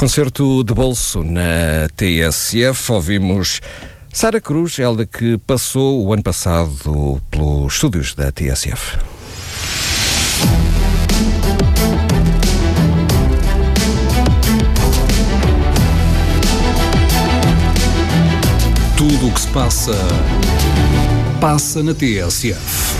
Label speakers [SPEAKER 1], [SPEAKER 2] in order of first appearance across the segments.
[SPEAKER 1] Concerto de bolso na TSF. Ouvimos Sara Cruz, ela que passou o ano passado pelos estúdios da TSF.
[SPEAKER 2] Tudo o que se passa na TSF.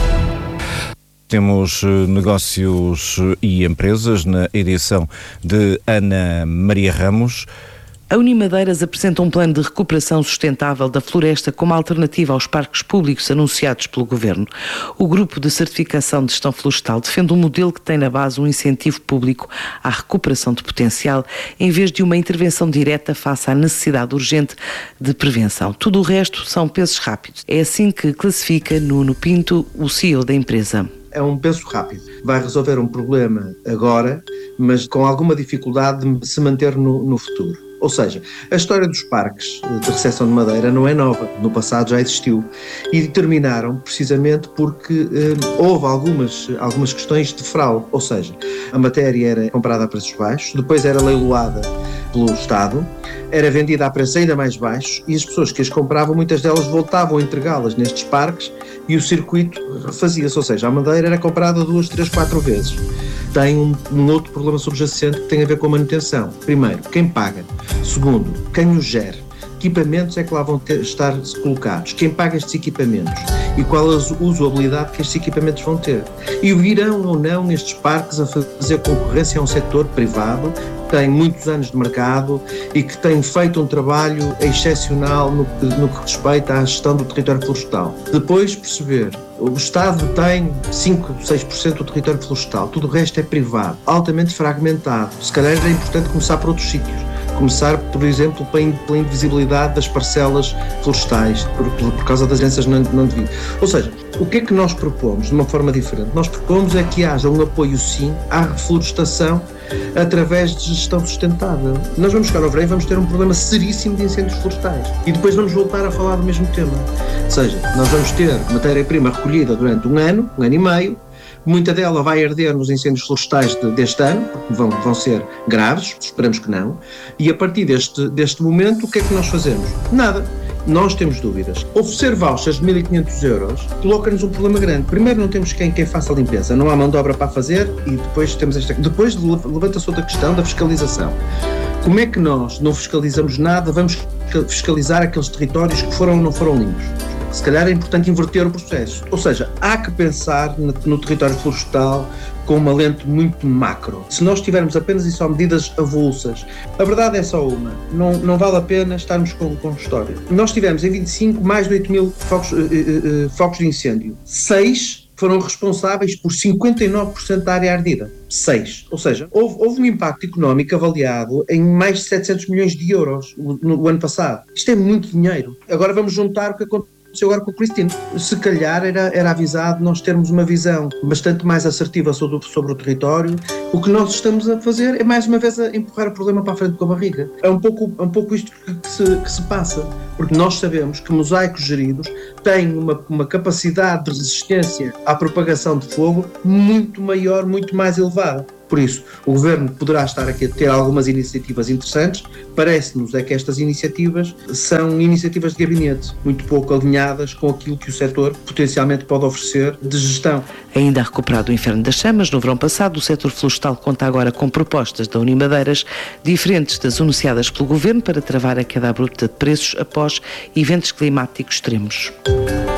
[SPEAKER 3] Temos negócios e empresas na edição de Ana Maria Ramos.
[SPEAKER 4] A Unimadeiras apresenta um plano de recuperação sustentável da floresta como alternativa aos parques públicos anunciados pelo Governo. O Grupo de Certificação de Gestão Florestal defende um modelo que tem na base um incentivo público à recuperação de potencial, em vez de uma intervenção direta face à necessidade urgente de prevenção. Tudo o resto são pensos rápidos. É assim que classifica Nuno Pinto, o CEO da empresa.
[SPEAKER 5] É um penso rápido. Vai resolver um problema agora, mas com alguma dificuldade de se manter no futuro. Ou seja, a história dos parques de recepção de madeira não é nova, no passado já existiu e terminaram precisamente porque houve algumas questões de fraude, ou seja, a matéria era comprada a preços baixos, depois era leiloada pelo Estado, era vendida a preços ainda mais baixos e as pessoas que as compravam, muitas delas voltavam a entregá-las nestes parques e o circuito fazia-se, ou seja, a madeira era comprada 2, 3, 4 vezes. Tem um outro problema subjacente que tem a ver com a manutenção. Primeiro, quem paga? Segundo, quem os gera? Que equipamentos é que lá vão estar colocados? Quem paga estes equipamentos? E qual a usabilidade que estes equipamentos vão ter? E irão ou não estes parques a fazer concorrência a um setor privado que tem muitos anos de mercado e que tem feito um trabalho excepcional no que respeita à gestão do território florestal. Depois perceber, o Estado tem 5, 6% do território florestal, tudo o resto é privado, altamente fragmentado. Se calhar era importante começar por outros sítios. Começar, por exemplo, pela invisibilidade das parcelas florestais, por causa das heranças não devidas. Ou seja, o que é que nós propomos de uma forma diferente? Nós propomos é que haja um apoio, sim, à reflorestação através de gestão sustentável. Nós vamos chegar ao verão e vamos ter um problema seríssimo de incêndios florestais. E depois vamos voltar a falar do mesmo tema. Ou seja, nós vamos ter matéria-prima recolhida durante um ano e meio, muita dela vai arder nos incêndios florestais deste ano, porque vão ser graves, esperamos que não, e a partir deste momento, o que é que nós fazemos? Nada. Nós temos dúvidas. Oferecer vouchers de 1.500 euros coloca-nos um problema grande. Primeiro, não temos quem faça a limpeza, não há mão de obra para fazer e depois temos Depois levanta-se outra questão da fiscalização. Como é que nós não fiscalizamos nada, vamos fiscalizar aqueles territórios que foram ou não foram limpos? Se calhar é importante inverter o processo. Ou seja, há que pensar no território florestal com uma lente muito macro. Se nós tivermos apenas e só medidas avulsas, a verdade é só uma, não vale a pena estarmos com história. Nós tivemos em 25 mais de 8.000 focos de incêndio. 6 foram responsáveis por 59% da área ardida. 6. Ou seja, houve um impacto económico avaliado em mais de 700 milhões de euros no ano passado. Isto é muito dinheiro. Agora vamos juntar o que aconteceu agora com o Cristino. Se calhar era avisado nós termos uma visão bastante mais assertiva sobre o território. O que nós estamos a fazer é mais uma vez a empurrar o problema para a frente com a barriga. É um pouco isto que se passa, porque nós sabemos que mosaicos geridos têm uma capacidade de resistência à propagação de fogo muito maior, muito mais elevada. Por isso, o Governo poderá estar aqui a ter algumas iniciativas interessantes. Parece-nos é que estas iniciativas são iniciativas de gabinete, muito pouco alinhadas com aquilo que o setor potencialmente pode oferecer de gestão.
[SPEAKER 4] Ainda a recuperar do inferno das chamas, no verão passado, o setor florestal conta agora com propostas da Unimadeiras diferentes das anunciadas pelo Governo para travar a queda abrupta de preços após eventos climáticos extremos.